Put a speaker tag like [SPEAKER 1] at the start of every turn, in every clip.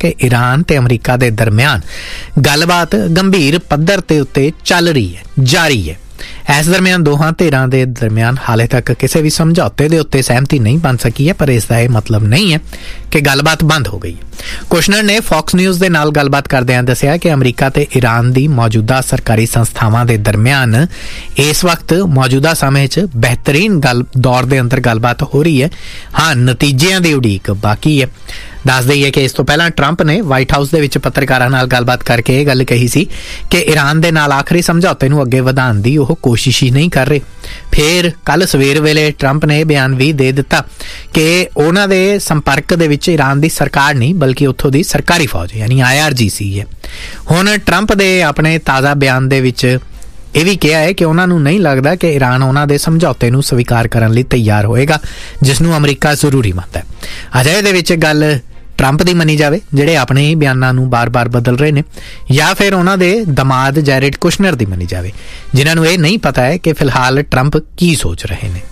[SPEAKER 1] कि ईरान ते अमरीका दे दरम्यान गलबात गंभीर पद्धर ते उत्ते चल रही है, जारी है। इस दरम्यान दोहां धिरां दे दरम्यान हाले तक किसी भी समझौते दे उत्ते सहमति नहीं बन सकी है, पर इसका यह मतलब नहीं है कि गलबात बंद हो गई है। कुशनर ने फॉक्स न्यूज़ दे नाल गलबात करदिआं दस्सिआ कि अमरीका ते ईरान दी मौजूदा सरकारी संस्थावां दे दरम्यान इस वक्त मौजूदा समय च बेहतरीन दौर दे अंदर गलबात हो रही है। हाँ, नतीजिਆਂ ਦੀ उड़ीक बाकी है। दस दईए कि इस तो पहला ट्रंप ने व्हाइट हाउस दे विच पत्रकारां नाल गलबात करके यह गल कही सी कि ईरान दे नाल आखिरी समझौते नूं अगे वधाउण दी ओह कोशिश ही नहीं कर रहे। फिर कल सवेर वेले ट्रंप ने बयान भी दे दिता कि उन्हां दे संपर्क दे विच ईरान दी सरकार नहीं बल्कि उत्थों दी सरकारी फौज यानी IRGC है। हुण ट्रंप दे अपने ताज़ा बयान दे विच यह भी कहा है कि उन्होंने नहीं लगता कि ईरान उन्होंने दे समझौते नूं स्वीकार करने लई तैयार होएगा जिसनूं अमरीका जरूरी मंनदा है। अजे इहदे विच गल ट्रंप की मनी जाए जिहड़े अपने ही बयानों नूं बार बार बदल रहे हैं, या फिर उन्हां दे दमाद जैरेड कुशनर की मनी जाए जिन्होंने यह नहीं पता है कि फिलहाल ट्रंप की सोच रहे हैं।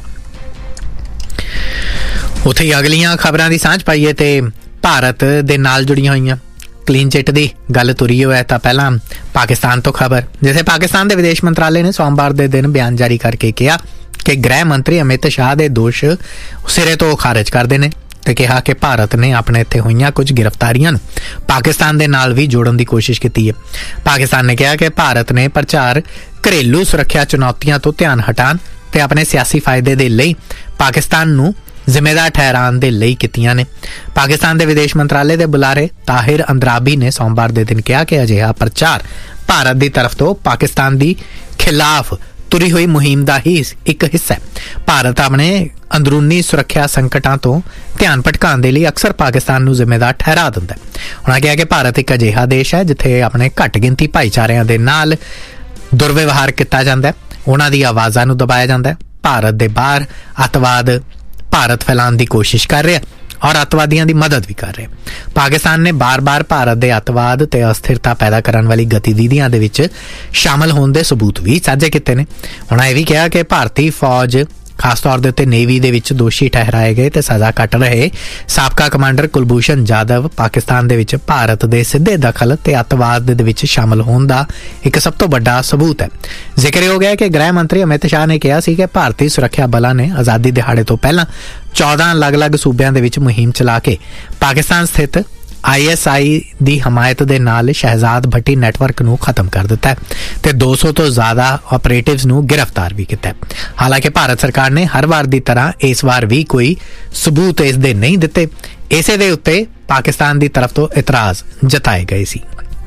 [SPEAKER 1] उत्थे अगलियां खबरां की सांझ पाईए तो भारत दे नाल जुड़ियां होईयां क्लीन चिट की गल तुरी हो है। तो पहला पाकिस्तान तो खबर, जिसे पाकिस्तान के विदेश मंत्रालय ने सोमवार के दिन बयान जारी करके कहा कि गृह मंत्री अमित शाह के दोष सिरे तो खारिज करते हैं ते कहा कि भारत ने अपने इत्थे होईयां कुछ गिरफ्तारियां पाकिस्तान दे नाल भी जोड़न की कोशिश की है। पाकिस्तान ने कहा कि भारत ने प्रचार घरेलू सुरक्षा चुनौतियां तो ध्यान हटाण ते अपने सियासी फायदे दे लई पाकिस्तान नूं जिम्मेदार ठहराने दे लई कीतियां ने। पाकिस्तान के विदेश मंत्रालय के बुलारे ताहिर अंद्राबी ने सोमवार के दिन कहा कि अजिहा प्रचार भारत की तरफ तो पाकिस्तान की खिलाफ तुरी हुई मुहिम का ही एक हिस्सा है। भारत अपने अंदरूनी सुरक्षा संकटां तो ध्यान भटकाने के लिए अक्सर पाकिस्तान नूं जिम्मेदार ठहरा दिंदा है। उन्होंने कहा कि भारत एक अजिहा देश है जिथे अपने घट गिनती भाईचारिਆਂ दे नाल दुर्व्यवहार किया जाता है, उन्हां दी आवाज़ां नूं दबाया जाता है। भारत दे बाहर अतवाद भारत फैलाने की कोशिश कर रहा है और अतवादियों की मदद भी कर रहे हैं। पाकिस्तान ने बार बार भारत के अतवाद ते अस्थिरता पैदा करने वाली गतिविधियों के विच शामिल होने के सबूत भी साझे किए हैं। उन्होंने यह भी कहा कि भारतीय फौज खास तौर के उत्ते नेवी दे विच दोषी ठहराए गए ते सज़ा कट रहे साबका कमांडर कुलभूषण जाधव पाकिस्तान दे विच भारत के सीधे दखल ते अतवाद दे विच शामिल होने का एक सब तो बड़ा सबूत है। जिक्र हो गया कि गृह मंत्री अमित शाह ने कहा कि भारतीय सुरक्षा बलों ने आज़ादी दिहाड़े तो पहला 14 अलग अलग सूबों के मुहिम चला के पाकिस्तान स्थित ISI की हमायत के नाल शहजाद भट्टी नैटवर्क नूं खत्म कर दिता है ते 200 तो ज़्यादा ऑपरेटिव्स नूं गिरफ्तार भी किया है। हालांकि भारत सरकार ने हर बार की तरह इस बार भी कोई सबूत इस दे नहीं दिते। इसे दे उत्ते पाकिस्तान की तरफ तो इतराज़ जताए गए सी।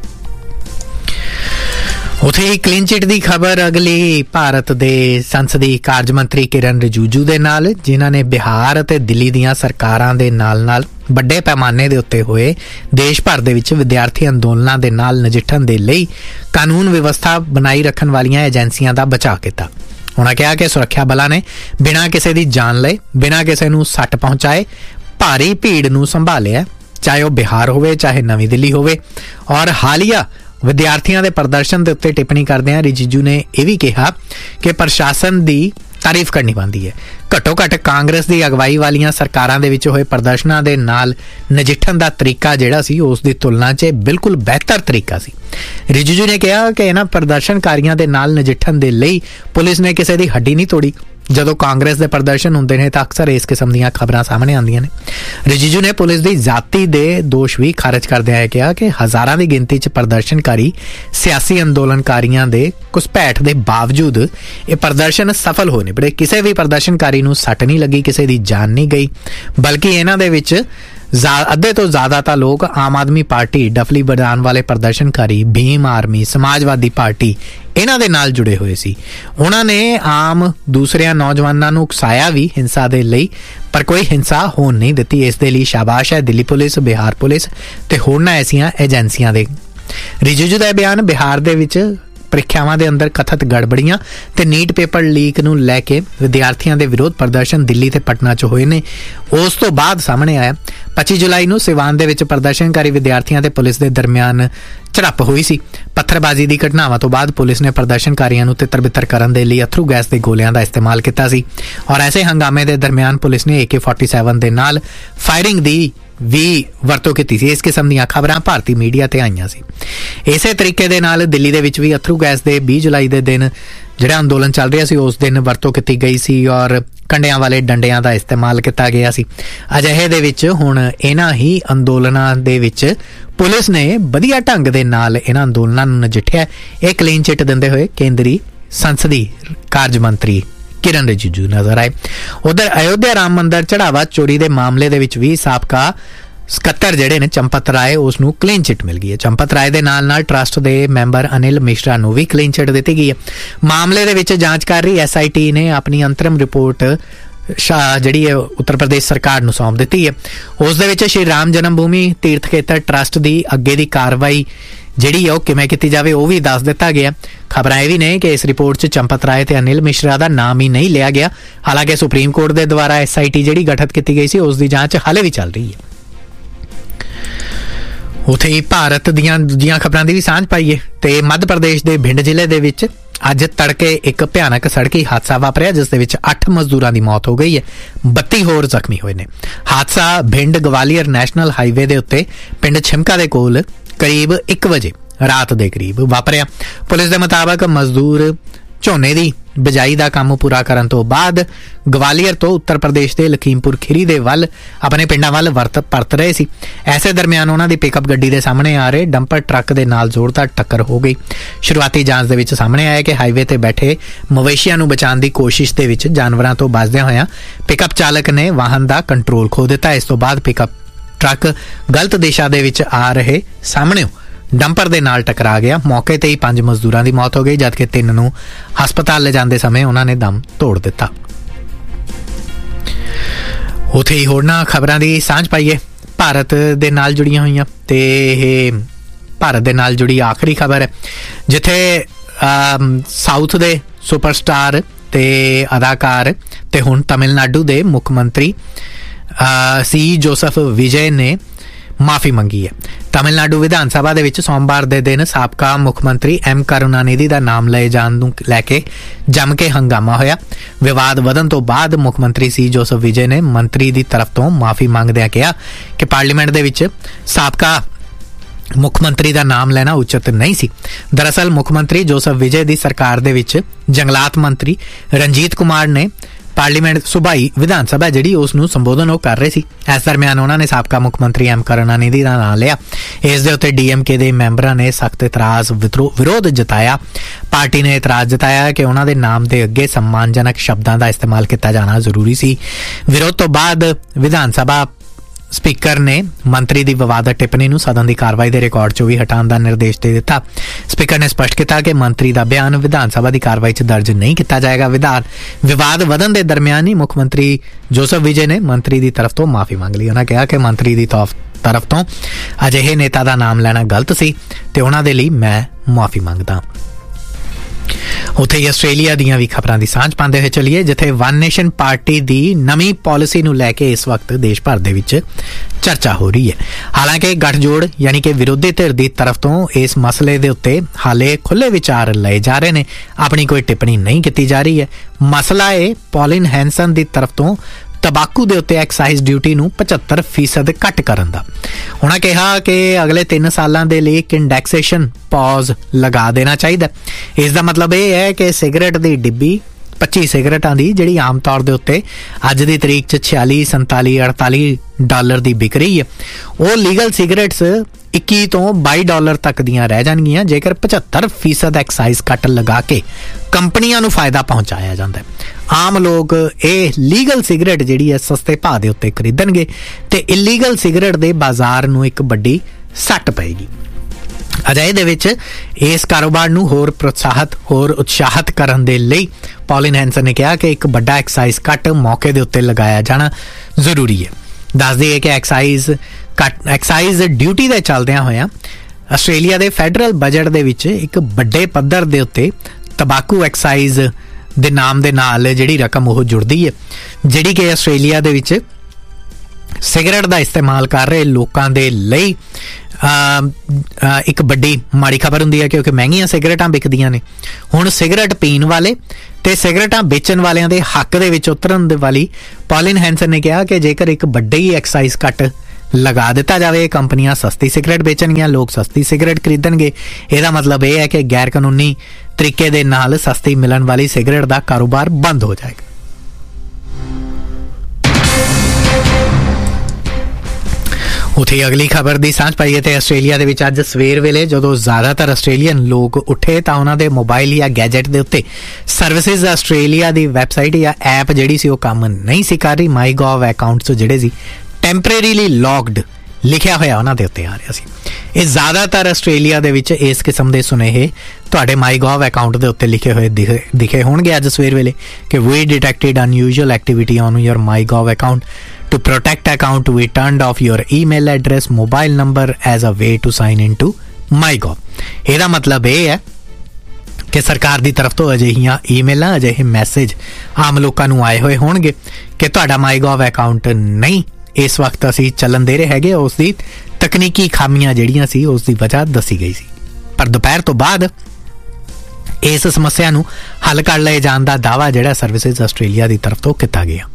[SPEAKER 1] उत्थे ही क्लीन चिट की खबर अगली भारत के संसदीय कार्य मंत्री किरण रिजिजू दे नाल, जिन्हां ने बिहार ते दिल्ली दीयां सरकारां दे नाल ਵੱਡੇ पैमाने ਦੇ ਉੱਤੇ ਹੋਏ देश भर ਦੇ ਵਿੱਚ विद्यार्थी अंदोलनां ਦੇ ਨਾਲ ਨਜਿੱਠਣ ਦੇ ਲਈ ਕਾਨੂੰਨ ਵਿਵਸਥਾ ਬਣਾਈ ਰੱਖਣ ਵਾਲੀਆਂ ਏਜੰਸੀਆਂ ਦਾ ਬਚਾਅ ਕੀਤਾ। उन्होंने कहा कि सुरक्षा बलों ने बिना किसी की जान ले बिना किसी नूं सट पहुंचाए भारी भीड़ नूं संभालिया, चाहे वह बिहार होवे चाहे नवी दिल्ली होवे। और हालिया विद्यार्थियों के प्रदर्शन के उत्ते टिप्पणी करदे रिजिजू ने यह भी कहा कि प्रशासन की तारीफ करनी बनती है। घट्टो घट्ट कांग्रेस की अगवाई वालियां सरकारां दे विच होए प्रदर्शनां दे नाल नजिठण दा तरीका जिहड़ा सी उस दी तुलना च बिल्कुल बेहतर तरीका सी। रिजिजू ने कहा कि इन्हां प्रदर्शनकारियों दे नाल नजिठण दे लई पुलिस ने किसी दी हड्डी नहीं तोड़ी। जदों कांग्रेस के प्रदर्शन होंदे ने तां अक्सर इस किस्म दीयां खबरां सामने आंदियां ने। रिजिजू ने पुलिस की जाति दे दोष भी खारिज करदिआं होए कहा कि हज़ारां की गिनती च प्रदर्शनकारी सियासी अंदोलनकारियों के घुसपैठ के बावजूद ये प्रदर्शन सफल हो निबड़े। किसी भी प्रदर्शनकारी नूं सट नहीं लगी, किसी की जान नहीं गई, बल्कि इन्हां दे विच अद्धे तो ज़्यादातर लोग आम आदमी पार्टी डफली बजाण वाले प्रदर्शनकारी भीम आर्मी समाजवादी पार्टी इन्हां दे नाल जुड़े हुए सी। उन्होंने आम दूसरे नौजवानों नूं उकसाया भी हिंसा दे लई, पर कोई हिंसा होण नहीं दित्ती। इस दे लई शाबाश है दिल्ली पुलिस, बिहार पुलिस ते होरनां ऐसियां एजेंसियां दे। रिजिजू दा बयान बिहार दे विच ਪ੍ਰੀਖਿਆਵਾਂ ਦੇ ਅੰਦਰ ਕਥਿਤ ਗੜਬੜੀਆਂ ਤੇ ਨੀਟ ਪੇਪਰ ਲੀਕ ਨੂੰ ਲੈ ਕੇ ਵਿਦਿਆਰਥੀਆਂ ਦੇ ਵਿਰੋਧ ਪ੍ਰਦਰਸ਼ਨ ਦਿੱਲੀ ਤੇ ਪਟਨਾ 'ਚ ਹੋਏ ਨੇ। ਉਸ ਤੋਂ ਬਾਅਦ ਸਾਹਮਣੇ ਆਇਆ 25 ਜੁਲਾਈ ਨੂੰ ਸਿਵਾਨ ਦੇ ਵਿੱਚ ਪ੍ਰਦਰਸ਼ਨਕਾਰੀ ਵਿਦਿਆਰਥੀਆਂ ਤੇ ਪੁਲਿਸ ਦੇ ਦਰਮਿਆਨ ਝੜਪ ਹੋਈ ਸੀ। ਪੱਥਰਬਾਜ਼ੀ ਦੀ ਘਟਨਾਵਾਂ ਤੋਂ ਬਾਅਦ ਪੁਲਿਸ ਨੇ ਪ੍ਰਦਰਸ਼ਨਕਾਰੀਆਂ ਨੂੰ ਤਿੱਤਰ-ਬਿੱਤਰ ਕਰਨ ਦੇ ਲਈ ਅਥਰੂ ਗੈਸ ਦੇ ਗੋਲਿਆਂ ਦਾ ਇਸਤੇਮਾਲ ਕੀਤਾ ਸੀ। ਔਰ ਐਸੇ ਹੰਗਾਮੇ ਦੇ ਦਰਮਿਆਨ ਪੁਲਿਸ ਨੇ AK-47 ਦੇ ਨਾਲ ਫਾਇਰਿੰਗ ਦੀ ਵੀ ਵਰਤੋਂ ਕੀਤੀ ਸੀ। ਇਸ ਕਿਸਮ ਦੀਆਂ ਖਬਰਾਂ ਭਾਰਤੀ ਮੀਡੀਆ ਤੇ ਆਈਆਂ ਸੀ। ਇਸੇ ਤਰੀਕੇ ਦੇ ਨਾਲ ਦਿੱਲੀ ਦੇ ਵਿੱਚ ਵੀ ਅਥਰੂ ਗੈਸ ਦੇ 20 ਜੁਲਾਈ ਦੇ ਦਿਨ ਜਿਹੜਾ ਅੰਦੋਲਨ ਚੱਲ ਰਿਹਾ ਸੀ ਉਸ ਦਿਨ ਵਰਤੋਂ ਕੀਤੀ ਗਈ ਸੀ ਔਰ ਕੰਡਿਆਂ ਵਾਲੇ ਡੰਡਿਆਂ ਦਾ ਇਸਤੇਮਾਲ ਕੀਤਾ ਗਿਆ ਸੀ। ਅਜਿਹੇ ਦੇ ਵਿੱਚ ਹੁਣ ਇਹਨਾਂ ਹੀ ਅੰਦੋਲਨਾਂ ਦੇ ਵਿੱਚ ਪੁਲਿਸ ਨੇ ਵਧੀਆ ਢੰਗ ਦੇ ਨਾਲ ਇਹਨਾਂ ਅੰਦੋਲਨਾਂ ਨੂੰ ਨਜਿੱਠਿਆ। ਇਹ ਕਲੀਨ ਚਿੱਟ ਦਿੰਦੇ ਹੋਏ ਕੇਂਦਰੀ ਸੰਸਦੀ ਕਾਰਜ ਮੰਤਰੀ ਕਿਰਨ ਰਿਜਿਜੂ ਨਜ਼ਰ ਆਏ। ਉਧਰ ਅਯੋਧਿਆ ਰਾਮ ਮੰਦਰ ਚੜਾਵਾ ਚੋਰੀ ਦੇ ਮਾਮਲੇ ਦੇ ਵਿੱਚ ਵੀ ਸਾਬਕਾ ਸਕੱਤਰ ਜਿਹੜੇ ਨੇ ਚੰਪਤ ਰਾਏ ਉਸ ਨੂੰ ਕਲੀਨ ਚਿੱਟ ਮਿਲ ਗਈ ਹੈ। ਚੰਪਤ ਰਾਏ ਦੇ ਨਾਲ ਟਰਸਟ ਦੇ ਮੈਂਬਰ ਅਨਿਲ ਮਿਸ਼ਰਾ ਨੂੰ ਵੀ ਕਲੀਨ ਚਿੱਟ ਦਿੱਤੀ ਗਈ ਹੈ। ਮਾਮਲੇ ਦੇ ਵਿੱਚ ਜਾਂਚ ਕਰ ਰਹੀ SIT ਨੇ ਆਪਣੀ ਅੰਤਰਿਮ ਰਿਪੋਰਟ ਜਿਹੜੀ ਹੈ ਉੱਤਰ ਪ੍ਰਦੇਸ਼ ਸਰਕਾਰ ਨੂੰ ਸੌਂਪ ਦਿੱਤੀ ਹੈ। ਉਸ ਦੇ ਵਿੱਚ ਸ਼੍ਰੀ ਰਾਮ ਜਨਮ ਭੂਮੀ ਤੀਰਥ ਖੇਤਰ ਟਰਸਟ ਦੀ ਅੱਗੇ ਦੀ ਕਾਰਵਾਈ ਜਿਹੜੀ ਹੈ ਉਹ ਕਿਵੇਂ ਕੀਤੀ ਜਾਵੇ ਉਹ ਵੀ ਦੱਸ ਦਿੱਤਾ ਗਿਆ। ਖਬਰਾਂ ਇਹ ਵੀ ਨੇ ਕਿ ਇਸ ਰਿਪੋਰਟ 'ਚ ਚੰਪਤ ਰਾਏ ਤੇ ਅਨਿਲ ਮਿਸ਼ਰਾ ਦਾ ਨਾਮ ਹੀ ਨਹੀਂ ਲਿਆ ਗਿਆ। ਹਾਲਾਂਕਿ ਸੁਪਰੀਮ ਕੋਰਟ ਦੇ ਦੁਆਰਾ SIT ਜਿਹੜੀ ਗਠਿਤ ਕੀਤੀ ਗਈ ਸੀ ਉਸ ਦੀ ਜਾਂਚ ਹਾਲੇ ਵੀ ਚੱਲ ਰਹੀ ਹੈ। ਉੱਥੇ ਹੀ ਭਾਰਤ ਦੀਆਂ ਦੂਜੀਆਂ ਖਬਰਾਂ ਦੀ ਵੀ ਸਾਂਝ ਪਾਈਏ ਤੇ ਮੱਧ ਪ੍ਰਦੇਸ਼ ਦੇ ਭਿੰਡ ਜ਼ਿਲ੍ਹੇ ਦੇ ਵਿੱਚ ਅੱਜ ਤੜਕੇ ਇੱਕ ਭਿਆਨਕ ਸੜਕੀ ਹਾਦਸਾ ਵਾਪਰਿਆ ਜਿਸ ਦੇ ਵਿੱਚ 8 ਮਜ਼ਦੂਰਾਂ ਦੀ ਮੌਤ ਹੋ ਗਈ ਹੈ, 32 ਹੋਰ ਜ਼ਖਮੀ ਹੋਏ ਨੇ। ਹਾਦਸਾ ਭਿੰਡ ਗਵਾਲੀਅਰ ਨੈਸ਼ਨਲ ਹਾਈਵੇ ਦੇ ਉੱਤੇ ਪਿੰਡ ਛਿਮਕਾ ਦੇ ਕੋਲ ਕਰੀਬ 1 ਵਜੇ ਰਾਤ ਦੇ ਕਰੀਬ ਵਾਪਰਿਆ। ਪੁਲਿਸ ਦੇ ਮੁਤਾਬਕ ਮਜ਼ਦੂਰ ਝੋਨੇ ਦੀ ਬਿਜਾਈ ਦਾ ਕੰਮ ਪੂਰਾ ਕਰਨ ਤੋਂ ਬਾਅਦ ਗਵਾਲੀਅਰ ਤੋਂ ਉੱਤਰ ਪ੍ਰਦੇਸ਼ ਦੇ ਲਖੀਮਪੁਰ ਖੀਰੀ ਦੇ ਵੱਲ ਆਪਣੇ ਪਿੰਡਾਂ ਵੱਲ ਪਰਤ ਰਹੇ ਸੀ। ਐਸੇ ਦਰਮਿਆਨ ਉਹਨਾਂ ਦੀ ਪਿਕਅਪ ਗੱਡੀ ਦੇ ਸਾਹਮਣੇ ਆ ਰਹੇ ਡੰਪਰ ਟਰੱਕ ਦੇ ਨਾਲ ਜ਼ੋਰਦਾਰ ਟੱਕਰ ਹੋ ਗਈ। ਸ਼ੁਰੂਆਤੀ ਜਾਂਚ ਦੇ ਵਿੱਚ ਸਾਹਮਣੇ ਆਇਆ ਕਿ ਹਾਈਵੇ ਤੇ ਬੈਠੇ ਮਵੇਸ਼ੀਆਂ ਨੂੰ ਬਚਾਉਣ ਦੀ ਕੋਸ਼ਿਸ਼ ਦੇ ਵਿੱਚ ਜਾਨਵਰਾਂ ਤੋਂ ਬਚਦਿਆਂ ਹੋਇਆਂ ਪਿਕਅਪ ਚਾਲਕ ਨੇ ਵਾਹਨ ਦਾ ਕੰਟਰੋਲ ਖੋ ਦਿੱਤਾ। ਇਸ ਤੋਂ ਬਾਅਦ ਪਿਕਅਪ ਟਰੱਕ ਗਲਤ ਦਿਸ਼ਾ ਦੇ ਵਿੱਚ ਆ ਰਹੇ ਸਾਹਮਣਿਓਂ ਡੰਪਰ ਦੇ ਨਾਲ ਟਕਰਾ ਗਿਆ। ਮੌਕੇ ਤੇ ਹੀ 5 ਮਜ਼ਦੂਰਾਂ ਦੀ ਮੌਤ ਹੋ ਗਈ ਜਦਕਿ 3 ਨੂੰ ਹਸਪਤਾਲ ਲਿਜਾਂਦੇ ਸਮੇਂ ਉਹਨਾਂ ਨੇ ਦਮ ਤੋੜ ਦਿੱਤਾ। ਉੱਥੇ ਹੀ ਹੋਰਨਾਂ ਖਬਰਾਂ ਦੀ ਸਾਂਝ ਪਾਈਏ ਭਾਰਤ ਦੇ ਨਾਲ ਜੁੜੀਆਂ ਹੋਈਆਂ ਤੇ ਇਹ ਭਾਰਤ ਦੇ ਨਾਲ ਜੁੜੀ ਆਖਰੀ ਖਬਰ ਹੈ ਜਿੱਥੇ ਸਾਊਥ ਦੇ ਸੁਪਰਸਟਾਰ ਤੇ ਅਦਾਕਾਰ ਤੇ ਹੁਣ ਤਮਿਲਨਾਡੂ ਦੇ ਮੁੱਖ ਮੰਤਰੀ ਸੀ ਜੋਸਫ ਵਿਜੇ ਨੇ ਮਾਫੀ ਮੰਗੀ ਹੈ। ਤਮਿਲਨਾਡੂ ਵਿਧਾਨ ਸਭਾ ਦੇ ਵਿੱਚ ਸੋਮਵਾਰ ਦੇ ਦਿਨ ਸਾਬਕਾ ਮੁੱਖ ਮੰਤਰੀ M ਕਰੁਣਾਨਿਧੀ ਦਾ ਨਾਮ ਲਏ ਜਾਣ ਨੂੰ ਲੈ ਕੇ ਜੰਮ ਕੇ ਹੰਗਾਮਾ ਹੋਇਆ। ਵਿਵਾਦ ਵਧਣ ਤੋਂ ਬਾਅਦ ਮੁੱਖ ਮੰਤਰੀ ਸੀ ਜੋਸਫ ਵਿਜੇ ਨੇ ਮੰਤਰੀ ਦੀ ਤਰਫ ਤੋਂ ਮਾਫੀ ਮੰਗਦਿਆਂ ਕਿਹਾ ਕਿ ਪਾਰਲੀਮੈਂਟ ਦੇ ਵਿੱਚ ਸਾਬਕਾ ਮੁੱਖ ਮੰਤਰੀ ਦਾ ਨਾਮ ਲੈਣਾ ਉਚਿਤ ਨਹੀਂ ਸੀ। ਦਰਅਸਲ ਮੁੱਖ ਮੰਤਰੀ ਜੋਸਫ ਵਿਜੇ ਦੀ ਸਰਕਾਰ ਦੇ ਵਿੱਚ ਜੰਗਲਾਤ ਮੰਤਰੀ ਰਣਜੀਤ ਕੁਮਾਰ ਨੇ ਪਾਰਲੀਮੈਂਟ ਸੁਬਾਈ ਵਿਧਾਨ ਸਭਾ ਜਿਹੜੀ ਉਸ ਨੂੰ ਸੰਬੋਧਨ ਉਹ ਕਰ ਰਹੇ ਸੀ। ਇਸ ਦਰਮਿਆਨ ਉਹਨਾਂ ਨੇ ਸਾਬਕਾ ਮੁੱਖ ਮੰਤਰੀ M ਕਰੁਣਾਨਿਧੀ ਦਾ ਨਾਮ ਲਿਆ। ਇਸ ਦੇ ਉੱਤੇ DMK ਦੇ ਮੈਂਬਰਾਂ ਨੇ ਸਖਤ ਇਤਰਾਜ਼ ਵਿਰੋਧ ਜਤਾਇਆ। ਪਾਰਟੀ ਨੇ ਇਤਰਾਜ਼ ਜਤਾਇਆ ਕਿ ਉਹਨਾਂ ਦੇ ਨਾਮ ਦੇ ਅੱਗੇ ਸਨਮਾਨਜਨਕ ਸ਼ਬਦਾਂ ਦਾ ਇਸਤੇਮਾਲ ਕੀਤਾ ਜਾਣਾ ਜ਼ਰੂਰੀ ਸੀ। ਵਿਰੋਧ ਤੋਂ ਬਾਅਦ ਵਿਧਾਨ ਸਭਾ ਸਪੀਕਰ ਨੇ ਮੰਤਰੀ ਦੀ ਵਿਵਾਦਤ ਟਿੱਪਣੀ ਨੂੰ ਸਦਨ ਦੀ ਕਾਰਵਾਈ ਦੇ ਰਿਕਾਰਡ 'ਚੋਂ ਵੀ ਹਟਾਉਣ ਦਾ ਨਿਰਦੇਸ਼ ਦੇ ਦਿੱਤਾ। ਸਪੀਕਰ ਨੇ ਸਪਸ਼ਟ ਕੀਤਾ ਕਿ ਮੰਤਰੀ ਦਾ ਬਿਆਨ ਵਿਧਾਨ ਸਭਾ ਦੀ ਕਾਰਵਾਈ 'ਚ ਦਰਜ ਨਹੀਂ ਕੀਤਾ ਜਾਏਗਾ। ਵਿਵਾਦ ਵਧਣ ਦੇ ਦਰਮਿਆਨ ਹੀ ਮੁੱਖ ਮੰਤਰੀ ਜੋਸਫ ਵਿਜੇ ਨੇ ਮੰਤਰੀ ਦੀ ਤਰਫ ਤੋਂ ਮਾਫੀ ਮੰਗ ਲਈ। ਉਹਨਾਂ ਕਿਹਾ ਕਿ ਮੰਤਰੀ ਦੀ ਤਰਫ ਤੋਂ ਅਜਿਹੇ ਨੇਤਾ ਦਾ ਨਾਮ ਲੈਣਾ ਗਲਤ ਸੀ ਤੇ ਉਹਨਾਂ ਦੇ ਲਈ ਮੈਂ ਮਾਫੀ ਮੰਗਦਾ। ਉੱਥੇ ਹੀ ਆਸਟ੍ਰੇਲੀਆ ਦੀਆਂ ਵੀ ਖਬਰਾਂ ਦੀ ਸਾਂਝ ਪਾਉਂਦੇ ਹੋਏ ਚੱਲੀਏ ਜਿੱਥੇ ਵਨ ਨੇਸ਼ਨ ਪਾਰਟੀ ਦੀ ਨਵੀਂ ਪਾਲਿਸੀ ਨੂੰ ਲੈ ਕੇ ਇਸ ਵਕਤ ਦੇਸ਼ ਭਰ ਦੇ ਵਿੱਚ ਚਰਚਾ ਹੋ ਰਹੀ ਹੈ। ਹਾਲਾਂਕਿ ਗੱਠਜੋੜ ਯਾਨੀ ਕਿ ਵਿਰੋਧੀ ਧਿਰ ਦੀ ਤਰਫ ਤੋਂ ਇਸ ਮਸਲੇ ਦੇ ਉੱਤੇ ਹਾਲੇ ਖੁੱਲ੍ਹੇ ਵਿਚਾਰ ਲਏ ਜਾ ਰਹੇ ਨੇ, ਆਪਣੀ ਕੋਈ ਟਿੱਪਣੀ ਨਹੀਂ ਕੀਤੀ ਜਾ ਰਹੀ ਹੈ। ਮਸਲਾ ਇਹ ਪੌਲਿਨ ਹੈਂਸਨ ਦੀ ਤਰਫ ਤੋਂ ਤੰਬਾਕੂ ਦੇ ਉੱਤੇ ਐਕਸਾਈਜ਼ ਡਿਊਟੀ ਨੂੰ 75% ਘੱਟ ਕਰਨ ਦਾ। ਉਹਨਾਂ ਕਿਹਾ ਕਿ ਅਗਲੇ 3 ਸਾਲਾਂ ਦੇ ਲਈ ਇੱਕ ਇੰਡੈਕਸੇਸ਼ਨ ਪੌਜ਼ ਲਗਾ ਦੇਣਾ ਚਾਹੀਦਾ। ਇਸ ਦਾ ਮਤਲਬ ਇਹ ਹੈ ਕਿ ਸਿਗਰਟ ਦੀ ਡਿੱਬੀ 25 ਸਿਗਰਟਾਂ ਦੀ ਜਿਹੜੀ ਆਮ ਤੌਰ ਦੇ ਉੱਤੇ ਅੱਜ ਦੀ ਤਰੀਕ 'ਚ $46, $47, $48 ਦੀ ਵਿਕ ਰਹੀ ਹੈ ਉਹ ਲੀਗਲ ਸਿਗਰਟਸ $21 ਤੋਂ $22 ਤੱਕ ਦੀਆਂ ਰਹਿ ਜਾਣਗੀਆਂ ਜੇਕਰ 75% ਐਕਸਾਈਜ਼ ਕੱਟ ਲਗਾ ਕੇ ਕੰਪਨੀਆਂ ਨੂੰ ਫਾਇਦਾ ਪਹੁੰਚਾਇਆ ਜਾਂਦਾ ਹੈ। ਆਮ ਲੋਕ ਇਹ ਲੀਗਲ ਸਿਗਰਟ ਜਿਹੜੀ ਹੈ ਸਸਤੇ ਭਾਅ ਦੇ ਉੱਤੇ ਖਰੀਦਣਗੇ ਤੇ ਇਲੀਗਲ ਸਿਗਰਟ ਦੇ ਬਾਜ਼ਾਰ ਨੂੰ ਇੱਕ ਵੱਡੀ ਸੱਟ ਪਏਗੀ। ਅਜਿਹੇ ਦੇ ਵਿੱਚ ਇਸ ਕਾਰੋਬਾਰ ਨੂੰ ਹੋਰ ਉਤਸ਼ਾਹਿਤ ਕਰਨ ਦੇ ਲਈ ਪੌਲਿਨ ਹੈਂਸਨ ਨੇ ਕਿਹਾ ਕਿ ਇੱਕ ਵੱਡਾ ਐਕਸਾਈਜ਼ ਕੱਟ ਮੌਕੇ ਦੇ ਉੱਤੇ ਲਗਾਇਆ ਜਾਣਾ ਜ਼ਰੂਰੀ ਹੈ। ਦੱਸ ਦਈਏ ਕਿ ਐਕਸਾਈਜ਼ ਡਿਊਟੀ ਦੇ ਚੱਲਦਿਆਂ ਹੋਇਆਂ ਆਸਟ੍ਰੇਲੀਆ ਦੇ ਫੈਡਰਲ ਬਜਟ ਦੇ ਵਿੱਚ ਇੱਕ ਵੱਡੇ ਪੱਧਰ ਦੇ ਉੱਤੇ ਤੰਬਾਕੂ ਐਕਸਾਈਜ਼ ਦੇ ਨਾਮ ਦੇ ਨਾਲ ਜਿਹੜੀ ਰਕਮ ਉਹ ਜੁੜਦੀ ਹੈ ਜਿਹੜੀ ਕਿ ਆਸਟ੍ਰੇਲੀਆ ਦੇ ਵਿੱਚ ਸਿਗਰਟ ਦਾ ਇਸਤੇਮਾਲ ਕਰ ਰਹੇ ਲੋਕਾਂ ਦੇ ਲਈ ਇੱਕ ਵੱਡੀ ਮਾੜੀ ਖਬਰ ਹੁੰਦੀ ਹੈ ਕਿਉਂਕਿ ਮਹਿੰਗੀਆਂ ਸਿਗਰਟਾਂ ਵਿਕਦੀਆਂ ਨੇ। ਹੁਣ ਸਿਗਰਟ ਪੀਣ ਵਾਲੇ ਤੇ ਸਿਗਰਟਾਂ ਵੇਚਣ ਵਾਲਿਆਂ ਦੇ ਹੱਕ ਦੇ ਵਿੱਚ ਉਤਰਨ ਦੇ ਵਾਲੀ ਪੌਲਿਨ ਹੈਂਸਨ ਨੇ ਕਿਹਾ ਕਿ ਜੇਕਰ ਇੱਕ ਵੱਡੇ ਹੀ ਐਕਸਾਈਜ਼ ਕੱਟ ਲਗਾ ਦਿੱਤਾ ਜਾਵੇ। ਕੰਪਨੀਆਂ ਸਸਤੀ ਸਿਗਰਟ ਵੇਚਣਗੀਆਂ, ਲੋਕ ਸਸਤੀ ਸਿਗਰਟ ਖਰੀਦਣਗੇ। ਇਹਦਾ ਮਤਲਬ ਇਹ ਹੈ ਕਿ ਗੈਰ ਕਾਨੂੰਨੀ ਤਰੀਕੇ ਦੇ ਨਾਲ ਸਸਤੀ ਮਿਲਣ ਵਾਲੀ ਸਿਗਰਟ ਦਾ ਕਾਰੋਬਾਰ ਬੰਦ ਹੋ ਜਾਏਗਾ। ਉੱਥੇ ਅਗਲੀ ਖਬਰ ਦੀ ਸਾਂਝ ਪਾਈਏ ਤੇ ਆਸਟ੍ਰੇਲੀਆ ਦੇ ਵਿੱਚ ਅੱਜ ਸਵੇਰ ਵੇਲੇ ਜਦੋਂ ਜ਼ਿਆਦਾਤਰ ਆਸਟ੍ਰੇਲੀਅਨ ਲੋਕ ਉੱਠੇ ਤਾਂ ਉਹਨਾਂ ਦੇ ਮੋਬਾਈਲ ਜਾਂ ਗੈਜਟ ਦੇ ਉੱਤੇ ਸਰਵਿਸਿਜ਼ ਆਸਟ੍ਰੇਲੀਆ ਦੀ ਵੈਬਸਾਈਟ ਜਾਂ ਐਪ ਜਿਹੜੀ ਸੀ ਉਹ ਕੰਮ ਨਹੀਂ ਸੀ ਕਰ ਰਹੀ। ਮਾਈ ਗੋਵ ਅਕਾਊਂਟਸ ਜਿਹੜੇ ਸੀ ਟੈਂਪਰੇਰੀਲੀ ਲੌਕਡ ਲਿਖਿਆ ਹੋਇਆ ਉਹਨਾਂ ਦੇ ਉੱਤੇ ਆ ਰਿਹਾ ਸੀ। ਇਹ ਜ਼ਿਆਦਾਤਰ ਆਸਟ੍ਰੇਲੀਆ ਦੇ ਵਿੱਚ ਇਸ ਕਿਸਮ ਦੇ ਸੁਨੇਹੇ ਤੁਹਾਡੇ ਮਾਈ ਗੋਵ ਅਕਾਊਂਟ ਦੇ ਉੱਤੇ ਲਿਖੇ ਹੋਏ ਦਿਖੇ ਹੋਣਗੇ ਅੱਜ ਸਵੇਰ ਵੇਲੇ ਕਿ ਵੀ ਡਿਟੈਕਟਡ ਅਨਯੂਜੂਅਲ activity on your my ਗੋਵ account To protect account, we turned off your email address, mobile number as a way to sign into MyGov। ਇਹਦਾ ਮਤਲਬ ਇਹ ਹੈ ਕਿ ਸਰਕਾਰ ਦੀ ਤਰਫ ਤੋਂ ਅਜਿਹੀਆਂ ਈਮੇਲਾਂ, ਅਜਿਹੇ ਮੈਸੇਜ ਆਮ ਲੋਕਾਂ ਨੂੰ ਆਏ ਹੋਏ ਹੋਣਗੇ ਕਿ ਤੁਹਾਡਾ MyGov ਅਕਾਊਂਟ ਨਹੀਂ ਇਸ ਵਕਤ ਅਸੀਂ ਚੱਲਣ ਦੇ ਰਹੇ ਹੈਗੇ। ਉਸ ਦੀ ਤਕਨੀਕੀ ਖਾਮੀਆਂ ਜਿਹੜੀਆਂ ਸੀ ਉਸ ਦੀ ਵਜ੍ਹਾ ਦੱਸੀ ਗਈ ਸੀ। ਪਰ ਦੁਪਹਿਰ ਤੋਂ ਬਾਅਦ ਇਸ ਸਮੱਸਿਆ ਨੂੰ ਹੱਲ ਕਰ ਲਏ ਜਾਣ ਦਾ ਦਾਅਵਾ ਜਿਹੜਾ ਸਰਵਿਸਿਜ਼ ਆਸਟ੍ਰੇਲੀਆ ਦੀ ਤਰਫ ਤੋਂ ਕੀਤਾ ਗਿਆ।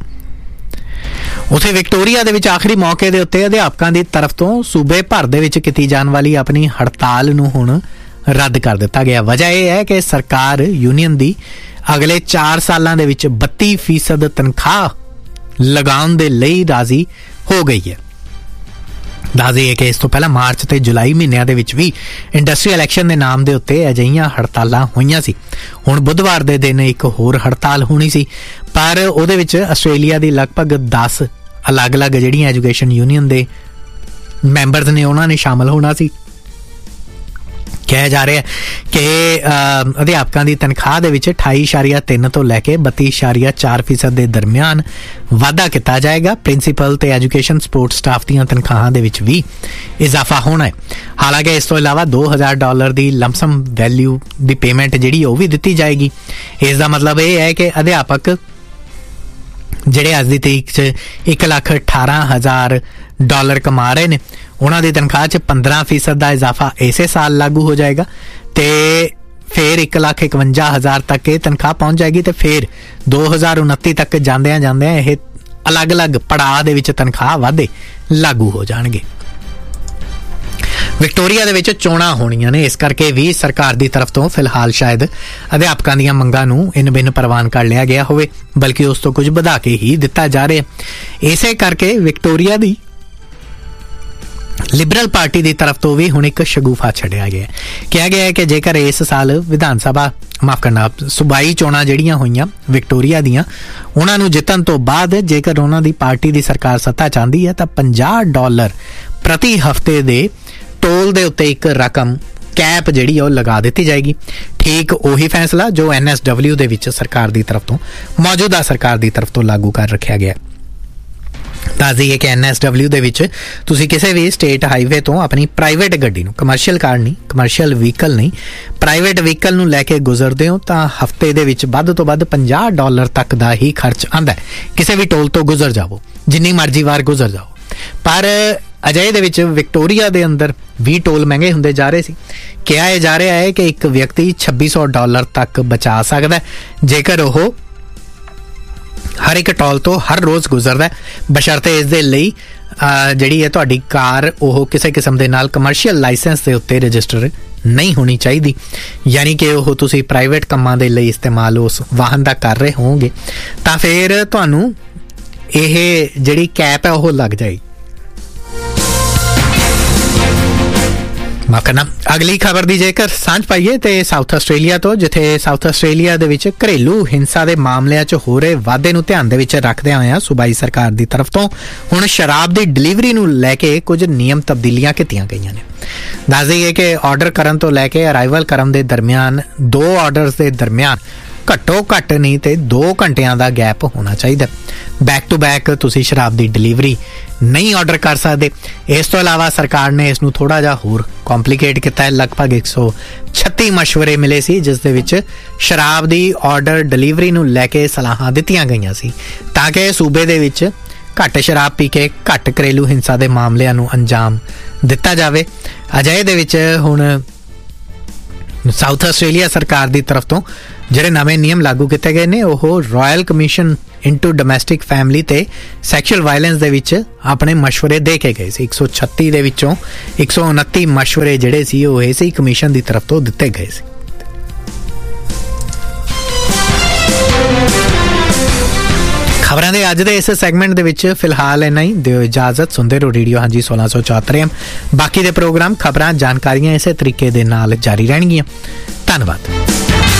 [SPEAKER 1] ਉੱਥੇ ਵਿਕਟੋਰੀਆ ਦੇ ਵਿੱਚ ਆਖਰੀ ਮੌਕੇ ਦੇ ਉੱਤੇ ਅਧਿਆਪਕਾਂ ਦੀ ਤਰਫ ਤੋਂ ਸੂਬੇ ਭਰ ਦੇ ਵਿੱਚ ਕੀਤੀ ਜਾਣ ਵਾਲੀ ਆਪਣੀ ਹੜਤਾਲ ਨੂੰ ਹੁਣ ਰੱਦ ਕਰ ਦਿੱਤਾ ਗਿਆ। ਵਜ੍ਹਾ ਇਹ ਹੈ ਕਿ ਸਰਕਾਰ ਯੂਨੀਅਨ ਦੀ ਅਗਲੇ 4 ਸਾਲਾਂ ਦੇ ਵਿੱਚ 32% ਤਨਖਾਹ ਲਗਾਉਣ ਦੇ ਲਈ ਰਾਜ਼ੀ ਹੋ ਗਈ ਹੈ। ਦੱਸਦੇ ਹੈ ਕਿ ਇਸ ਤੋਂ ਪਹਿਲਾਂ ਮਾਰਚ ਤੇ ਜੁਲਾਈ ਮਹੀਨਿਆਂ ਦੇ ਵਿੱਚ ਵੀ ਇੰਡਸਟਰੀ ਇਲੈਕਸ਼ਨ ਦੇ ਨਾਮ ਦੇ ਉੱਤੇ ਅਜਿਹੀਆਂ ਹੜਤਾਲਾਂ ਹੋਈਆਂ ਸੀ। ਹੁਣ ਬੁੱਧਵਾਰ ਦੇ ਦਿਨ ਇੱਕ ਹੋਰ ਹੜਤਾਲ ਹੋਣੀ ਸੀ, ਪਰ ਉਹਦੇ ਵਿੱਚ ਆਸਟ੍ਰੇਲੀਆ ਦੀ ਲਗਭਗ 10 ਅਲੱਗ-ਅਲੱਗ ਜਿਹੜੀਆਂ ਐਜੂਕੇਸ਼ਨ ਯੂਨੀਅਨ ਦੇ ਮੈਂਬਰਸ ਨੇ ਉਹਨਾਂ ਨੇ ਸ਼ਾਮਲ ਹੋਣਾ ਸੀ। ਕਿਹਾ ਜਾ ਰਿਹਾ ਕਿ ਅਧਿਆਪਕਾਂ ਦੀ ਤਨਖਾਹ ਦੇ ਵਿੱਚ 28.3 ਤੋਂ ਲੈ ਕੇ 32.4% ਦੇ ਦਰਮਿਆਨ ਵਾਧਾ ਕੀਤਾ ਜਾਏਗਾ। ਪ੍ਰਿੰਸੀਪਲ ਤੇ ਐਜੂਕੇਸ਼ਨ ਸਪੋਰਟ ਸਟਾਫ ਦੀਆਂ ਤਨਖਾਹਾਂ ਦੇ ਵਿੱਚ ਵੀ ਇਜ਼ਾਫਾ ਹੋਣਾ ਹੈ। ਹਾਲਾਂਕਿ ਇਸ ਤੋਂ ਇਲਾਵਾ $2,000 ਦੀ ਲੰਪਸਮ ਵੈਲਿਊ ਦੀ ਪੇਮੈਂਟ ਜਿਹੜੀ ਉਹ ਵੀ ਦਿੱਤੀ ਜਾਏਗੀ। ਇਸ ਦਾ ਮਤਲਬ ਇਹ ਹੈ ਕਿ ਅਧਿਆਪਕ ਜਿਹੜੇ ਅੱਜ ਦੀ ਤਰੀਕ 'ਚ $1,18,000 ਕਮਾ ਰਹੇ ਨੇ ਉਹਨਾਂ ਦੀ ਤਨਖਾਹ 'ਚ 15% ਦਾ ਇਜ਼ਾਫਾ ਇਸੇ ਸਾਲ ਲਾਗੂ ਹੋ ਜਾਏਗਾ ਤੇ ਫਿਰ 1,51,000 ਤੱਕ ਇਹ ਤਨਖਾਹ ਪਹੁੰਚ ਜਾਏਗੀ ਤੇ ਫਿਰ 2029 ਤੱਕ ਜਾਂਦਿਆਂ ਇਹ ਅਲੱਗ-ਅਲੱਗ ਪੜਾਅ ਦੇ ਵਿੱਚ ਤਨਖਾਹ ਵਾਧੇ ਲਾਗੂ ਹੋ ਜਾਣਗੇ। ਵਿਕਟੋਰੀਆ ਦੇ ਵਿੱਚ ਚੋਣਾਂ ਹੋਣੀਆਂ ਨੇ, ਇਸ ਕਰਕੇ ਵੀ ਸਰਕਾਰ ਦੀ ਤਰਫ ਤੋਂ ਫਿਲਹਾਲ ਸ਼ਾਇਦ ਅਧਿਆਪਕਾਂ ਦੀਆਂ ਮੰਗਾਂ ਨੂੰ ਇਨ-ਬਿਨ ਪ੍ਰਵਾਨ ਕਰ ਲਿਆ ਗਿਆ ਹੋਵੇ, ਬਲਕਿ ਉਸ ਤੋਂ ਕੁਝ ਵਧਾ ਕੇ ਹੀ ਦਿੱਤਾ ਜਾ ਰਿਹਾ। ਇਸੇ ਕਰਕੇ ਵਿਕਟੋਰੀਆ ਦੀ ਲਿਬਰਲ ਪਾਰਟੀ ਦੀ ਤਰਫ ਤੋਂ ਵੀ ਹੁਣ ਇੱਕ ਸ਼ਗੂਫਾ ਛੱਡਿਆ ਗਿਆ। ਕਿਹਾ ਗਿਆ ਹੈ ਕਿ ਜੇਕਰ ਇਸ ਸਾਲ ਵਿਧਾਨ ਸਭਾ ਸੂਬਾਈ ਚੋਣਾਂ ਜਿਹੜੀਆਂ ਹੋਈਆਂ ਵਿਕਟੋਰੀਆ ਦੀਆਂ ਉਹਨਾਂ ਨੂੰ ਜਿੱਤਣ ਤੋਂ ਬਾਅਦ ਜੇਕਰ ਉਹਨਾਂ ਦੀ ਪਾਰਟੀ ਦੀ ਸਰਕਾਰ ਸੱਤਾ ਚਾਹੁੰਦੀ ਹੈ ਤਾਂ $50 ਪ੍ਰਤੀ ਹਫ਼ਤੇ ਦੇ ਟੋਲ ਦੇ ਉੱਤੇ ਇੱਕ ਰਕਮ ਕੈਪ ਜਿਹੜੀ ਉਹ ਲਗਾ ਦਿੱਤੀ ਜਾਏਗੀ। ਠੀਕ ਉਹੀ ਫੈਸਲਾ ਜੋ NSW ਦੇ ਵਿੱਚ ਸਰਕਾਰ ਦੀ ਤਰਫ ਤੋਂ ਮੌਜੂਦਾ ਸਰਕਾਰ ਦੀ ਤਰਫ ਤੋਂ ਲਾਗੂ ਕਰ ਰੱਖਿਆ ਗਿਆ। ਦੱਸਦੀ ਹੈ ਕਿ NSW ਦੇ ਵਿੱਚ ਤੁਸੀਂ ਕਿਸੇ ਵੀ ਸਟੇਟ ਹਾਈਵੇ ਤੋਂ ਆਪਣੀ ਪ੍ਰਾਈਵੇਟ ਗੱਡੀ ਨੂੰ, ਕਮਰਸ਼ੀਅਲ ਕਾਰ ਨਹੀਂ, ਕਮਰਸ਼ੀਅਲ ਵਹੀਕਲ ਨਹੀਂ, ਪ੍ਰਾਈਵੇਟ ਵਹੀਕਲ ਨੂੰ ਲੈ ਕੇ ਗੁਜ਼ਰਦੇ ਹੋ ਤਾਂ ਹਫ਼ਤੇ ਦੇ ਵਿੱਚ ਵੱਧ ਤੋਂ ਵੱਧ $50 ਤੱਕ ਦਾ ਹੀ ਖਰਚ ਆਉਂਦਾ ਹੈ। ਕਿਸੇ ਵੀ ਟੋਲ ਤੋਂ ਗੁਜ਼ਰ ਜਾਵੋ, ਜਿੰਨੀ ਮਰਜ਼ੀ ਵਾਰ ਗੁਜ਼ਰ ਜਾਓ। ਪਰ ਅਜਿਹੇ ਦੇ ਵਿੱਚ ਵਿਕਟੋਰੀਆ ਦੇ ਅੰਦਰ ਵੀ ਟੋਲ ਮਹਿੰਗੇ ਹੁੰਦੇ ਜਾ ਰਹੇ ਸੀ। ਕਿਹਾ ਇਹ ਜਾ ਰਿਹਾ ਹੈ ਕਿ ਇੱਕ ਵਿਅਕਤੀ $2,600 ਤੱਕ ਬਚਾ ਸਕਦਾ ਜੇਕਰ ਉਹ ਹਰ ਇੱਕ ਟੋਲ ਤੋਂ ਹਰ ਰੋਜ਼ ਗੁਜ਼ਰਦਾ, ਬਸ਼ਰਤੇ ਇਸ ਦੇ ਲਈ ਜਿਹੜੀ ਹੈ ਤੁਹਾਡੀ ਕਾਰ ਉਹ ਕਿਸੇ ਕਿਸਮ ਦੇ ਨਾਲ ਕਮਰਸ਼ੀਅਲ ਲਾਇਸੈਂਸ ਦੇ ਉੱਤੇ ਰਜਿਸਟਰ ਨਹੀਂ ਹੋਣੀ ਚਾਹੀਦੀ, ਯਾਨੀ ਕਿ ਉਹ ਤੁਸੀਂ ਪ੍ਰਾਈਵੇਟ ਕੰਮਾਂ ਦੇ ਲਈ ਇਸਤੇਮਾਲ ਉਸ ਵਾਹਨ ਦਾ ਕਰ ਰਹੇ ਹੋਵੋਗੇ ਤਾਂ ਫਿਰ ਤੁਹਾਨੂੰ ਇਹ ਜਿਹੜੀ ਕੈਪ ਹੈ ਉਹ ਲੱਗ ਜਾਏਗੀ। ਅਗਲੀ ਖਬਰ ਦੀ ਜੇਕਰ ਸਾਂਝ ਪਾਈਏ ਤੇ ਸਾਊਥ ਆਸਟ੍ਰੇਲੀਆ ਤੋਂ, ਜਿੱਥੇ ਸਾਊਥ ਆਸਟ੍ਰੇਲੀਆ ਦੇ ਵਿੱਚ ਘਰੇਲੂ ਹਿੰਸਾ ਦੇ ਮਾਮਲਿਆਂ 'ਚ ਹੋ ਰਹੇ ਵਾਧੇ ਨੂੰ ਧਿਆਨ ਦੇ ਵਿੱਚ ਰੱਖਦਿਆਂ ਹੋਇਆਂ ਸੂਬਾਈ ਸਰਕਾਰ ਦੀ ਤਰਫ ਤੋਂ ਹੁਣ ਸ਼ਰਾਬ ਦੀ ਡਿਲੀਵਰੀ ਨੂੰ ਲੈ ਕੇ ਕੁਝ ਨਿਯਮ ਤਬਦੀਲੀਆਂ ਕੀਤੀਆਂ ਗਈਆਂ ਨੇ। ਦੱਸ ਦਈਏ ਕਿ ਆਰਡਰ ਕਰਨ ਤੋਂ ਲੈ ਕੇ ਅਰਾਈਵਲ ਕਰਨ ਦੇ ਦਰਮਿਆਨ 2 ਆਰਡਰਸ ਦੇ ਦਰਮਿਆਨ ਘੱਟੋ ਘੱਟ ਨਹੀਂ ਤੇ 2 ਘੰਟਿਆਂ ਦਾ ਗੈਪ ਹੋਣਾ ਚਾਹੀਦਾ। ਬੈਕ ਟੂ ਬੈਕ ਤੁਸੀਂ ਸ਼ਰਾਬ ਦੀ ਡਿਲੀਵਰੀ ਨਹੀਂ ਆਰਡਰ ਕਰ ਸਕਦੇ। ਇਸ ਤੋਂ ਇਲਾਵਾ ਸਰਕਾਰ ਨੇ ਇਸ ਨੂੰ ਥੋੜਾ ਜਿਹਾ ਹੋਰ ਕੰਪਲਿਕੇਟ ਕੀਤਾ ਹੈ। ਲਗਭਗ 136 ਮਸ਼ਵਰੇ ਮਿਲੇ ਸੀ ਜਿਸ ਦੇ ਵਿੱਚ ਸ਼ਰਾਬ ਦੀ ਆਰਡਰ ਡਿਲੀਵਰੀ ਨੂੰ ਲੈ ਕੇ ਸਲਾਹਾਂ ਦਿੱਤੀਆਂ ਗਈਆਂ ਸੀ ਤਾਂ ਕਿ ਸੂਬੇ ਦੇ ਵਿੱਚ ਘੱਟ ਸ਼ਰਾਬ ਪੀ ਕੇ ਘੱਟ ਘਰੇਲੂ ਹਿੰਸਾ ਦੇ ਮਾਮਲਿਆਂ ਨੂੰ ਅੰਜਾਮ ਦਿੱਤਾ ਜਾਵੇ। ਅਜਿਹੇ ਦੇ ਵਿੱਚ ਹੁਣ ਸਾਊਥ ਆਸਟ੍ਰੇਲੀਆ ਸਰਕਾਰ ਦੀ ਤਰਫ ਤੋਂ ਜਿਹੜੇ ਨਵੇਂ ਨਿਯਮ ਲਾਗੂ ਕੀਤੇ ਗਏ ਨੇ ਉਹ royal commission into domestic family ਤੇ ਸੈਕਸ਼ੂਅਲ ਵਾਇਲੈਂਸ ਦੇ ਵਿੱਚ ਆਪਣੇ ਮਸ਼ਵਰੇ ਦੇ ਕੇ ਗਏ ਸੀ। 136 ਦੇ ਵਿੱਚੋਂ 129 ਮਸ਼ਵਰੇ ਜਿਹੜੇ ਸੀ ਉਹ ਇਸੇ ਕਮਿਸ਼ਨ ਦੀ ਤਰਫ ਤੋਂ ਦਿੱਤੇ ਗਏ ਸੀ। ਖਬਰਾਂ ਦੇ ਅੱਜ ਦੇ ਇਸ ਸੈਗਮੈਂਟ ਦੇ ਵਿੱਚ ਫਿਲਹਾਲ ਇੰਨਾ ਹੀ। ਦਿਓ ਇਜਾਜ਼ਤ। ਸੁਣਦੇ ਰਹੋ ਰੇਡੀਓ ਹਾਂਜੀ 1674 ਬਾਕੀ ਦੇ ਪ੍ਰੋਗਰਾਮ, ਖਬਰਾਂ, ਜਾਣਕਾਰੀਆਂ ਇਸੇ ਤਰੀਕੇ ਦੇ ਨਾਲ ਜਾਰੀ ਰਹਿਣਗੀਆਂ। ਧੰਨਵਾਦ।